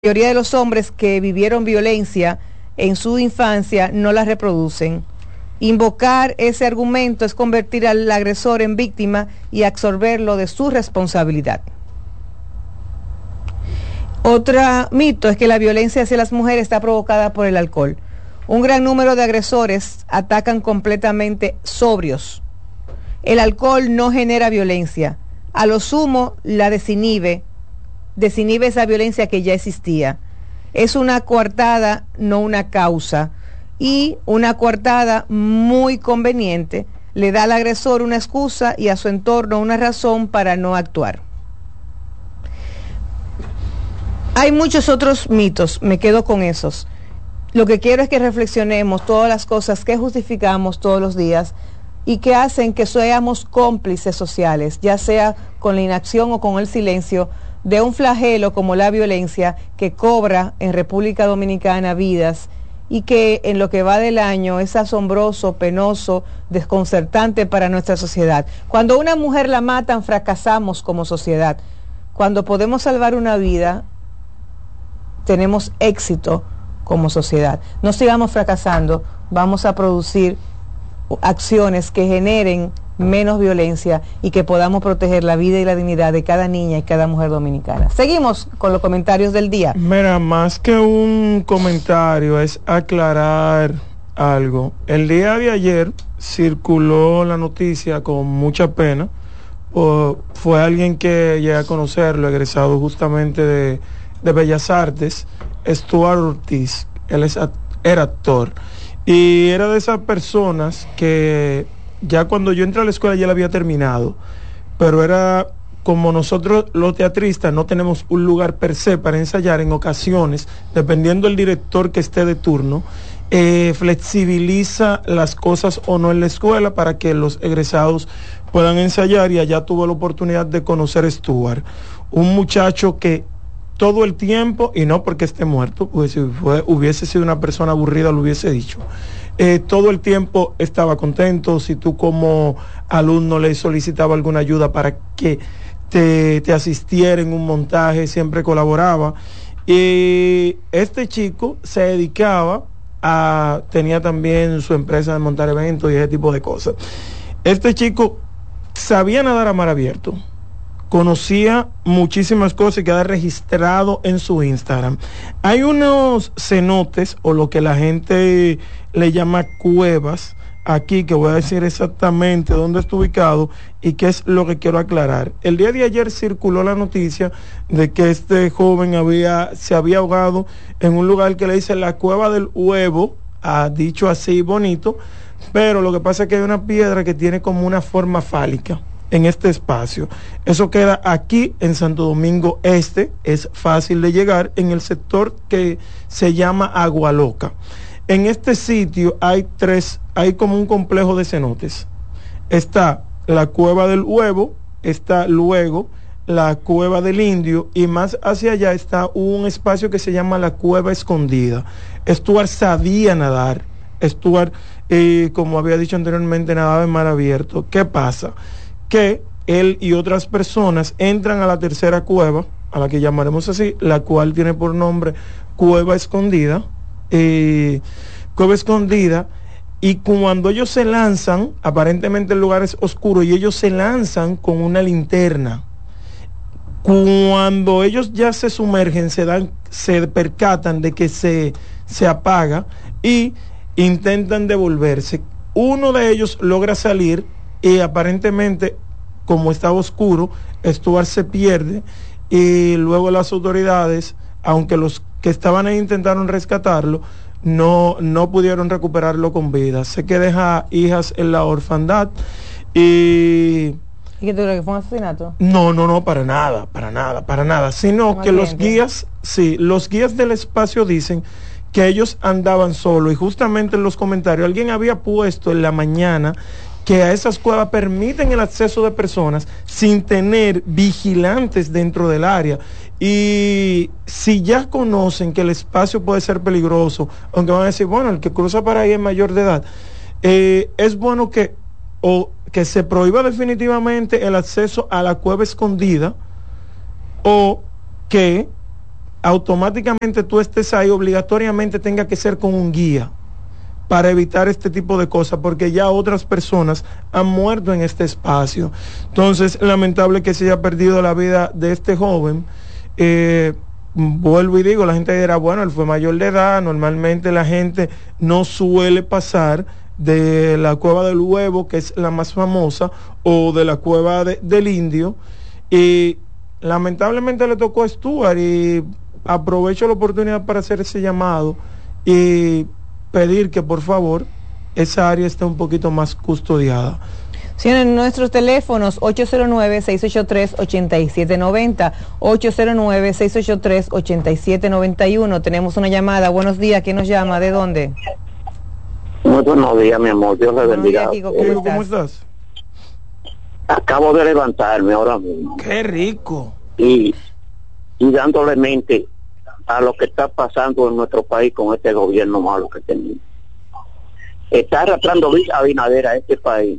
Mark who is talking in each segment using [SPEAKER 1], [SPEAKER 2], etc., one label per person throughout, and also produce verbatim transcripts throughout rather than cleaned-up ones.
[SPEAKER 1] mayoría de los hombres que vivieron violencia en su infancia no la reproducen. Invocar ese argumento es convertir al agresor en víctima y absorberlo de su responsabilidad. Otro mito es que la violencia hacia las mujeres está provocada por el alcohol. Un gran número de agresores atacan completamente sobrios. El alcohol no genera violencia, a lo sumo la desinhibe, desinhibe esa violencia que ya existía. Es una coartada, no una causa, y una coartada muy conveniente le da al agresor una excusa y a su entorno una razón para no actuar. Hay muchos otros mitos, me quedo con esos. Lo que quiero es que reflexionemos todas las cosas que justificamos todos los días y que hacen que seamos cómplices sociales, ya sea con la inacción o con el silencio, de un flagelo como la violencia que cobra en República Dominicana vidas y que en lo que va del año es asombroso, penoso, desconcertante para nuestra sociedad. Cuando una mujer la matan, fracasamos como sociedad. Cuando podemos salvar una vida, tenemos éxito como sociedad. No sigamos fracasando, vamos a producir acciones que generen menos violencia y que podamos proteger la vida y la dignidad de cada niña y cada mujer dominicana. Seguimos con los comentarios del día.
[SPEAKER 2] Mira, más que un comentario es aclarar algo. El día de ayer circuló la noticia con mucha pena. O fue alguien que llegué a conocerlo, egresado justamente de, de Bellas Artes, Stuart Ortiz. Él es, era actor y era de esas personas que ya cuando yo entré a la escuela ya la había terminado, pero era como nosotros los teatristas no tenemos un lugar per se para ensayar, en ocasiones, dependiendo del director que esté de turno, eh, flexibiliza las cosas o no en la escuela para que los egresados puedan ensayar, y allá tuve la oportunidad de conocer a Stuart, un muchacho que todo el tiempo, y no porque esté muerto, pues si fue, hubiese sido una persona aburrida lo hubiese dicho, Eh, todo el tiempo estaba contento. Si tú como alumno le solicitaba alguna ayuda para que te, te asistiera en un montaje, siempre colaboraba. Y este chico se dedicaba a, tenía también su empresa de montar eventos y ese tipo de cosas. Este chico sabía nadar a mar abierto, conocía muchísimas cosas y queda registrado en su Instagram. Hay unos cenotes, o lo que la gente le llama cuevas, aquí, que voy a decir exactamente dónde está ubicado y qué es lo que quiero aclarar. El día de ayer circuló la noticia de que este joven había, se había ahogado en un lugar que le dice la Cueva del Huevo, ha dicho así bonito, pero lo que pasa es que hay una piedra que tiene como una forma fálica en este espacio. Eso queda aquí en Santo Domingo Este, es fácil de llegar, en el sector que se llama Agua Loca. En este sitio hay tres, hay como un complejo de cenotes. Está la Cueva del Huevo, está luego la Cueva del Indio, y más hacia allá está un espacio que se llama la Cueva Escondida. Stuart sabía nadar. Stuart, eh, como había dicho anteriormente, nadaba en mar abierto. ¿Qué pasa? Que él y otras personas entran a la tercera cueva, a la que llamaremos así, la cual tiene por nombre Cueva Escondida, eh, Cueva Escondida, y cuando ellos se lanzan, aparentemente el lugar es oscuro, y ellos se lanzan con una linterna. Cuando ellos ya se sumergen, se dan, se percatan de que se, se apaga y intentan devolverse. Uno de ellos logra salir, y aparentemente, como estaba oscuro, Stuart se pierde, y luego las autoridades, aunque los que estaban ahí intentaron rescatarlo, no, no pudieron recuperarlo con vida. Sé que deja hijas en la orfandad. Y
[SPEAKER 1] ¿Y qué tú crees que fue un asesinato?
[SPEAKER 2] No, no, no, para nada, para nada, para nada, sino que los guías, sí, los guías del espacio dicen que ellos andaban solos, y justamente en los comentarios alguien había puesto en la mañana que a esas cuevas permiten el acceso de personas sin tener vigilantes dentro del área. Y si ya conocen que el espacio puede ser peligroso, aunque van a decir, bueno, el que cruza para ahí es mayor de edad, eh, es bueno que, o que se prohíba definitivamente el acceso a la Cueva Escondida, o que automáticamente tú estés ahí, obligatoriamente tenga que ser con un guía para evitar este tipo de cosas, porque ya otras personas han muerto en este espacio. Entonces, lamentable que se haya perdido la vida de este joven. Eh, vuelvo y digo, la gente dirá, bueno, él fue mayor de edad, normalmente la gente no suele pasar de la Cueva del Huevo, que es la más famosa, o de la Cueva de, del Indio, y lamentablemente le tocó a Stuart, y aprovecho la oportunidad para hacer ese llamado y pedir que por favor esa área esté un poquito más custodiada.
[SPEAKER 1] Sí, en nuestros teléfonos ocho cero nueve, seis ocho tres, ocho siete nueve cero, ocho cero nueve, seis ocho tres, ocho siete nueve uno. Tenemos una llamada. Buenos días, ¿quién nos llama? ¿De dónde?
[SPEAKER 3] Muy buenos días, mi amor, Dios le bendiga.
[SPEAKER 1] ¿Cómo,
[SPEAKER 2] eh, ¿Cómo estás?
[SPEAKER 3] Acabo de levantarme ahora mismo.
[SPEAKER 2] ¡Qué rico!
[SPEAKER 3] Y, y dándole mente a lo que está pasando en nuestro país con este gobierno malo que tenemos. Está arrastrando Luis Abinader a este país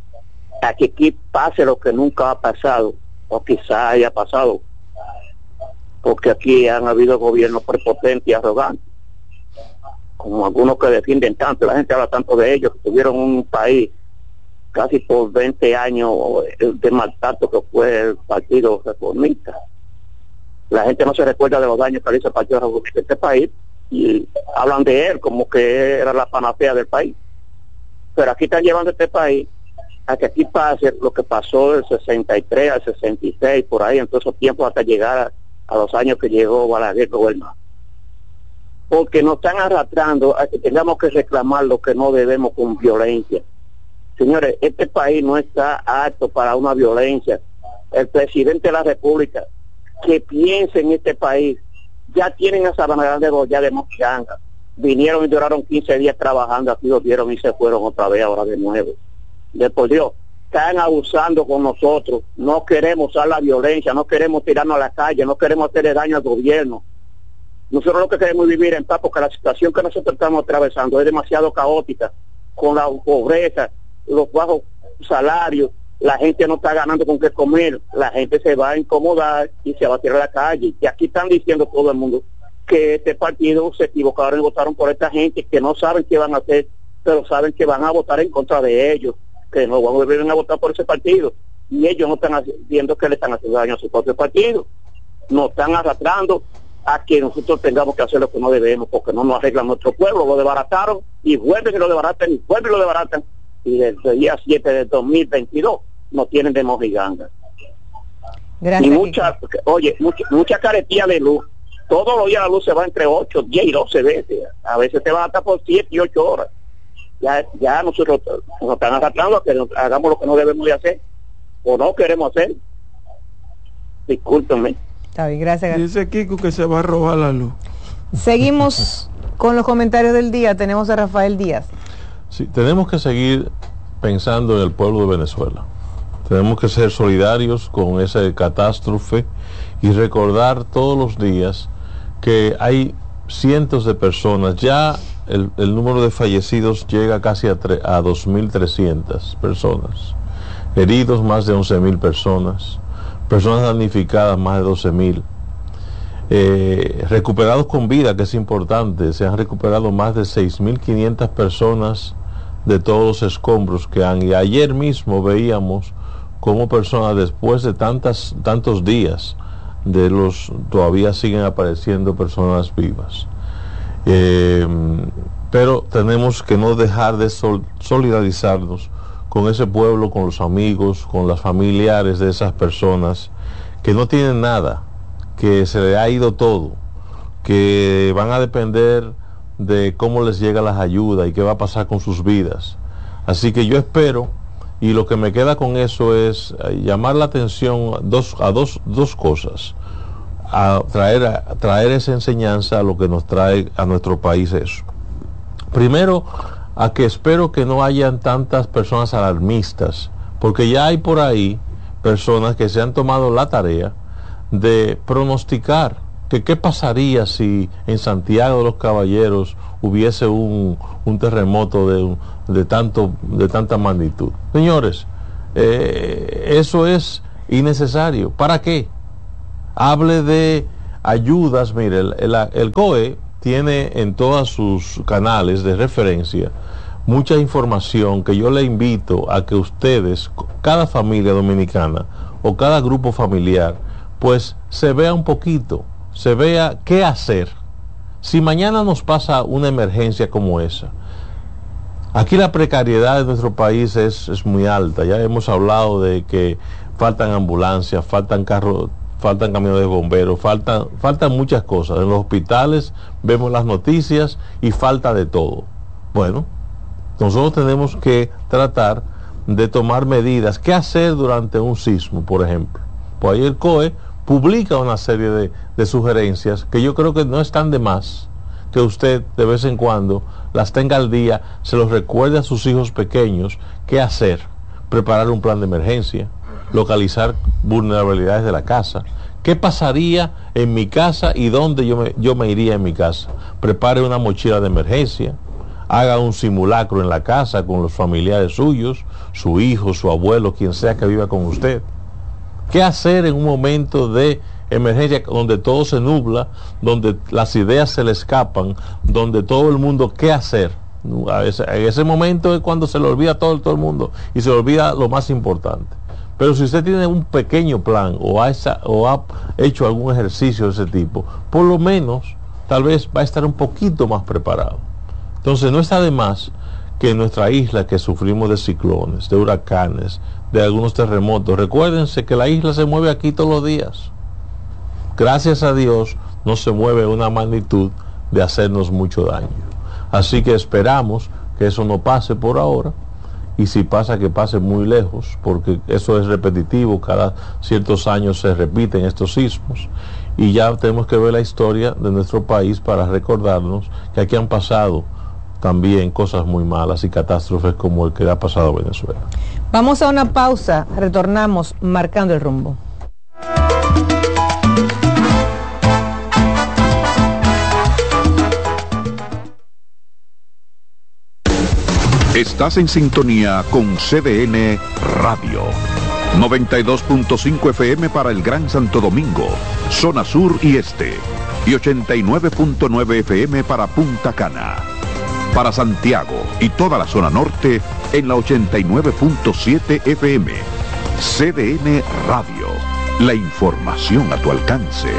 [SPEAKER 3] a que aquí pase lo que nunca ha pasado, o quizá haya pasado, porque aquí han habido gobiernos prepotentes y arrogantes, como algunos que defienden tanto, la gente habla tanto de ellos, que tuvieron un país casi por veinte años de maltrato que fue el Partido Reformista. La gente no se recuerda de los daños que le hizo el Partido Reformista de este país y hablan de él como que era la panacea del país. Pero aquí están llevando este país a que aquí pase lo que pasó del sesenta y tres al sesenta y seis, por ahí en todos esos tiempos, hasta llegar a, a los años que llegó Balaguer gobernando. Porque nos están arrastrando a que tengamos que reclamar lo que no debemos con violencia. Señores, este país no está apto para una violencia. El presidente de la República, que piense en este país, ya tienen a Sabana Grande ya de mochanga. Vinieron y duraron quince días trabajando, aquí los vieron y se fueron otra vez ahora de nuevo. De por Dios, están abusando con nosotros, no queremos usar la violencia, no queremos tirarnos a la calle, no queremos hacerle daño al gobierno. Nosotros lo que queremos es vivir en paz, porque la situación que nosotros estamos atravesando es demasiado caótica, con la pobreza, los bajos salarios, la gente no está ganando con qué comer, la gente se va a incomodar y se va a tirar a la calle. Y aquí están diciendo todo el mundo que este partido se equivocaron y votaron por esta gente, que no saben qué van a hacer, pero saben que van a votar en contra de ellos, que no van a volver a votar por ese partido, y ellos no están viendo que le están haciendo daño a su propio partido. Nos están arrastrando a que nosotros tengamos que hacer lo que no debemos, porque no nos arreglan nuestro pueblo. Lo desbarataron y vuelven y lo desbaratan y vuelven y lo desbaratan, y desde el día siete de dos mil veintidós nos tienen de mojiganga.
[SPEAKER 1] Gracias,
[SPEAKER 3] y mucha, oye, mucha, mucha caretía de luz. Todos los días la luz se va entre ocho, diez y doce veces. A veces se va hasta por siete y ocho horas. Ya, ya nosotros nos están arrastrando a que hagamos lo que no debemos de hacer o no queremos hacer. Discúlpenme.
[SPEAKER 1] Está bien, gracias.
[SPEAKER 2] Dice Kiko que se va a robar la luz.
[SPEAKER 1] Seguimos con los comentarios del día. Tenemos a Rafael Díaz.
[SPEAKER 4] Sí, tenemos que seguir pensando en el pueblo de Venezuela. Tenemos que ser solidarios con esa catástrofe y recordar todos los días que hay cientos de personas. Ya el, el número de fallecidos llega casi a, a dos mil trescientas personas. Heridos más de once mil personas. Personas damnificadas más de doce mil. Eh, recuperados con vida, que es importante. Se han recuperado más de seis mil quinientas personas de todos los escombros que han. Y ayer mismo veíamos cómo personas después de tantas, tantos días de los todavía siguen apareciendo personas vivas. Eh, pero tenemos que no dejar de sol, solidarizarnos con ese pueblo, con los amigos, con los familiares de esas personas que no tienen nada, que se les ha ido todo, que van a depender de cómo les llegan las ayudas y qué va a pasar con sus vidas. Así que yo espero, y lo que me queda con eso es llamar la atención a dos, a dos, dos cosas, a traer, a traer esa enseñanza a lo que nos trae a nuestro país eso. Primero, a que espero que no hayan tantas personas alarmistas, porque ya hay por ahí personas que se han tomado la tarea de pronosticar que qué pasaría si en Santiago de los Caballeros hubiese un, un terremoto de, de, tanto, de tanta magnitud. Señores, eh, eso es innecesario. ¿Para qué? Hable de ayudas. Mire, el, el, el C O E tiene en todos sus canales de referencia mucha información que yo le invito a que ustedes, cada familia dominicana o cada grupo familiar, pues se vea un poquito, se vea qué hacer si mañana nos pasa una emergencia como esa. Aquí la precariedad de nuestro país es, es muy alta. Ya hemos hablado de que faltan ambulancias, faltan carros, faltan camiones de bomberos, faltan, faltan muchas cosas. En los hospitales vemos las noticias y falta de todo. Bueno, nosotros tenemos que tratar de tomar medidas. ¿Qué hacer durante un sismo, por ejemplo? Pues ahí el C O E publica una serie de, de sugerencias que yo creo que no están de más, que usted de vez en cuando las tenga al día, se los recuerde a sus hijos pequeños qué hacer, preparar un plan de emergencia, localizar vulnerabilidades de la casa, qué pasaría en mi casa y dónde yo me, yo me iría en mi casa. Prepare una mochila de emergencia, haga un simulacro en la casa con los familiares suyos, su hijo, su abuelo, quien sea que viva con usted. ¿Qué hacer en un momento de emergencia donde todo se nubla, donde las ideas se le escapan, donde todo el mundo, qué hacer? A ese, en ese momento es cuando se le olvida todo, todo el mundo y se le olvida lo más importante. Pero si usted tiene un pequeño plan o ha, o ha hecho algún ejercicio de ese tipo, por lo menos tal vez va a estar un poquito más preparado. Entonces no está de más que en nuestra isla, que sufrimos de ciclones, de huracanes, de algunos terremotos, recuérdense que la isla se mueve aquí todos los días. Gracias a Dios no se mueve una magnitud de hacernos mucho daño. Así que esperamos que eso no pase por ahora, y si pasa, que pase muy lejos, porque eso es repetitivo, cada ciertos años se repiten estos sismos, y ya tenemos que ver la historia de nuestro país para recordarnos que aquí han pasado también cosas muy malas y catástrofes como el que le ha pasado a Venezuela.
[SPEAKER 1] Vamos a una pausa, retornamos marcando el rumbo.
[SPEAKER 5] Estás en sintonía con C D N Radio. noventa y dos punto cinco F M para el Gran Santo Domingo, zona sur y este. Y ochenta y nueve punto nueve F M para Punta Cana. Para Santiago y toda la zona norte en la ochenta y nueve punto siete F M. C D N Radio. La información a tu alcance.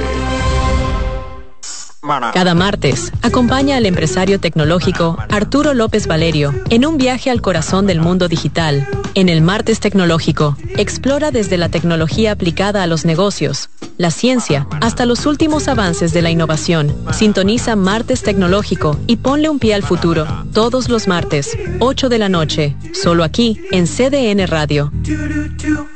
[SPEAKER 6] Cada martes, acompaña al empresario tecnológico Arturo López Valerio en un viaje al corazón del mundo digital. En el Martes Tecnológico, explora desde la tecnología aplicada a los negocios, la ciencia, hasta los últimos avances de la innovación. Sintoniza Martes Tecnológico y ponle un pie al futuro. Todos los martes, ocho de la noche, solo aquí en C D N Radio.